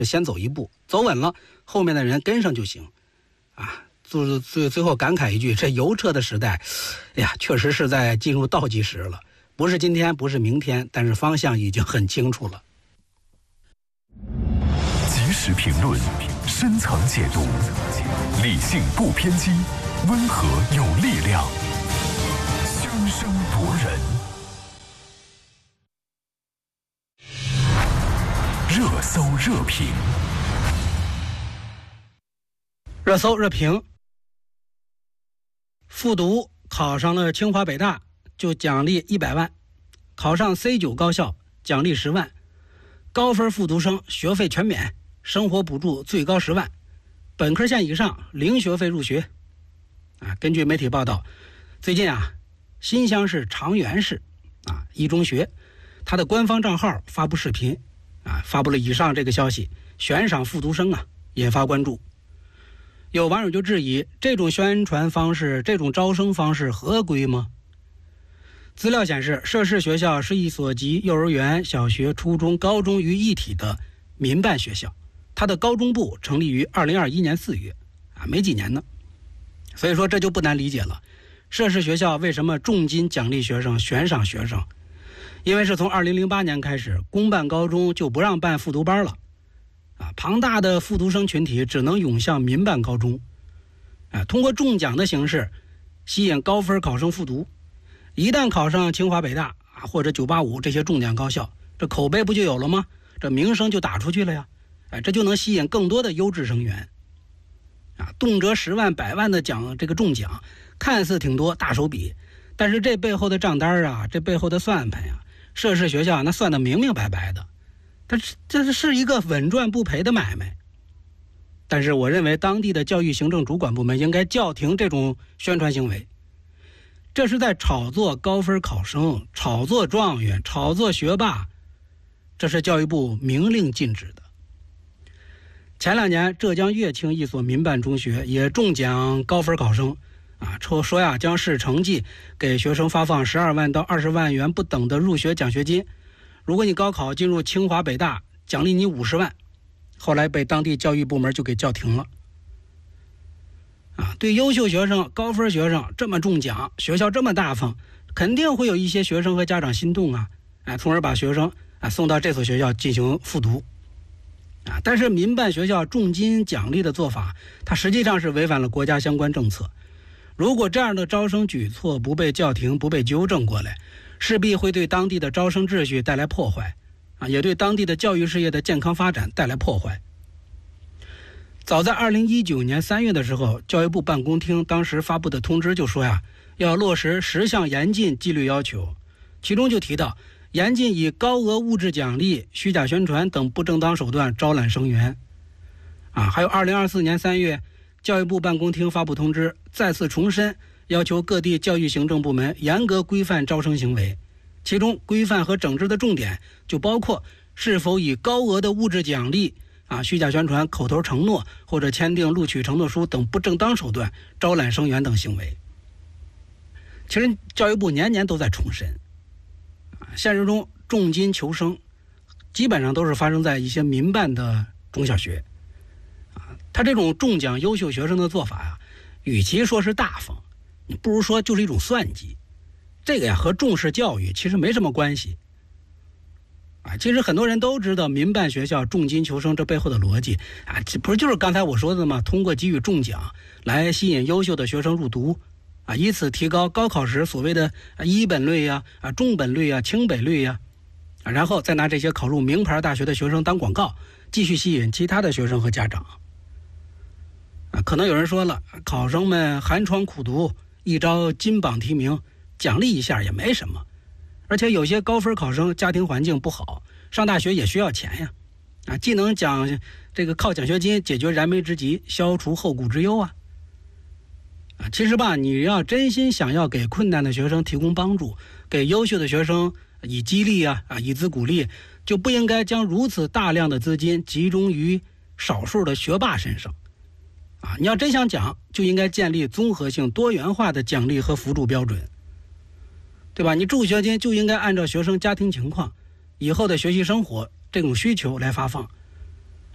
先走一步，走稳了，后面的人跟上就行。啊，最后感慨一句，这邮车的时代，哎呀，确实是在进入倒计时了。不是今天，不是明天，但是方向已经很清楚了。 及时评论，深层解读，理性不偏激，温和有力量，熵声夺人。热搜热评， 热搜热评。复读考上了清华北大就奖励100万，考上 C9 高校奖励10万，高分复读生学费全免，生活补助最高10万，本科线以上零学费入学。根据媒体报道，最近新乡市长垣市一中学，它的官方账号发布视频发布了以上这个消息，悬赏复读生引发关注。有网友就质疑，这种宣传方式，这种招生方式合规吗？资料显示，涉事学校是一所集幼儿园、小学、初中、高中于一体的民办学校，它的高中部成立于2021年4月，没几年呢。所以说这就不难理解了，涉事学校为什么重金奖励学生、悬赏学生？因为是从2008年开始，公办高中就不让办复读班了，庞大的复读生群体只能涌向民办高中，通过中奖的形式吸引高分考生复读，一旦考上清华北大或者985这些中奖高校，这口碑不就有了吗？这名声就打出去了呀，这就能吸引更多的优质生源。动辄10万、100万的这个中奖，看似挺多，大手笔，但是这背后的账单这背后的算盘涉事学校那算得明明白白的，这是一个稳赚不赔的买卖。但是我认为当地的教育行政主管部门应该叫停这种宣传行为，这是在炒作高分考生，炒作状元，炒作学霸，这是教育部明令禁止的。前2年，浙江乐清一所民办中学也中奖高分考生说将视成绩给学生发放12万到20万元不等的入学奖学金，如果你高考进入清华北大，奖励你50万，后来被当地教育部门就给叫停了。对优秀学生、高分学生这么中奖，学校这么大方，肯定会有一些学生和家长心动从而把学生送到这所学校进行复读。但是民办学校重金奖励的做法，它实际上是违反了国家相关政策。如果这样的招生举措不被叫停、不被纠正过来，势必会对当地的招生秩序带来破坏，也对当地的教育事业的健康发展带来破坏。早在2019年3月的时候，教育部办公厅当时发布的通知就说要落实10项严禁纪律要求，其中就提到严禁以高额物质奖励、虚假宣传等不正当手段招揽生源。还有2024年3月，教育部办公厅发布通知，再次重申要求各地教育行政部门严格规范招生行为，其中规范和整治的重点就包括是否以高额的物质奖励、虚假宣传、口头承诺或者签订录取承诺书等不正当手段招揽生源等行为。其实教育部年年都在重申，现实中重金求生基本上都是发生在一些民办的中小学。他这种中奖优秀学生的做法与其说是大方，你不如说就是一种算计。这个和重视教育其实没什么关系。其实很多人都知道民办学校重金求生这背后的逻辑这不是就是刚才我说的吗？通过给予中奖来吸引优秀的学生入读以此提高高考时所谓的一本率中本率清北率然后再拿这些考入名牌大学的学生当广告，继续吸引其他的学生和家长。可能有人说了，考生们寒窗苦读，一朝金榜题名，奖励一下也没什么。而且有些高分考生家庭环境不好，上大学也需要钱既能靠奖学金解决燃眉之急，消除后顾之忧其实你要真心想要给困难的学生提供帮助，给优秀的学生以激励以资鼓励，就不应该将如此大量的资金集中于少数的学霸身上你要真想讲，就应该建立综合性多元化的奖励和辅助标准，对吧？你助学金就应该按照学生家庭情况、以后的学习生活这种需求来发放，